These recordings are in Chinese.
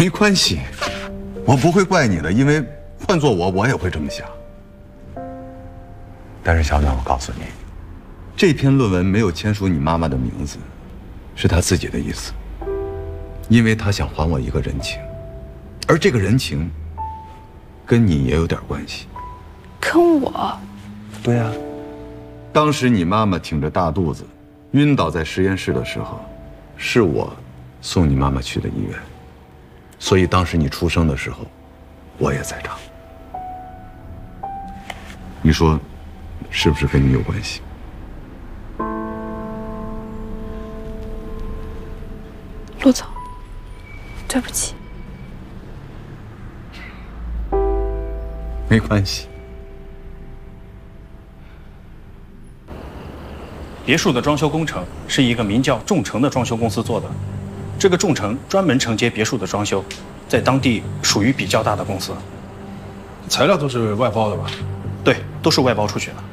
没关系，我不会怪你的，因为换做我也会这么想。但是小暖，我告诉你，这篇论文没有签署你妈妈的名字，是她自己的意思，因为她想还我一个人情，而这个人情跟你也有点关系。 跟我？ 对呀。当时你妈妈挺着大肚子，晕倒在实验室的时候，是我送你妈妈去的医院，所以当时你出生的时候，我也在场。你说，是不是跟你有关系？ 陆总，对不起。 没关系。 别墅的装修工程是一个名叫众诚的装修公司做的，这个众诚专门承接别墅的装修，在当地属于比较大的公司。 材料都是外包的吧？ 对，都是外包出去的。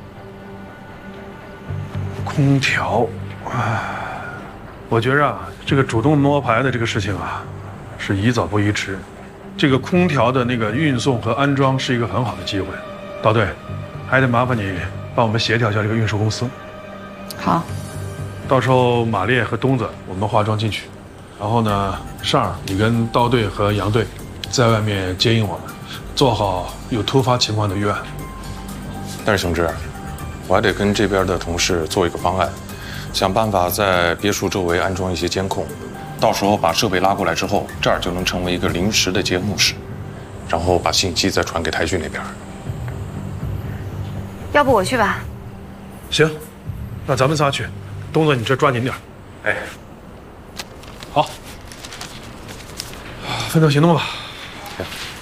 空调，我觉着啊，这个主动摸排的这个事情啊，是宜早不宜迟。这个空调的那个运送和安装是一个很好的机会。导队，还得麻烦你帮我们协调一下这个运输公司。 好， 到时候马烈和东子我们化妆进去，然后呢，尚儿你跟刀队和杨队在外面接应我们，做好有突发情况的预案。 但是熊志，我还得跟这边的同事做一个方案，想办法在别墅周围安装一些监控，到时候把设备拉过来之后，这儿就能成为一个临时的节目室，然后把信息再传给台剧那边。 要不我去吧？ 行。那咱们仨去，东子你这抓紧点。哎，好，分头行动吧。 行。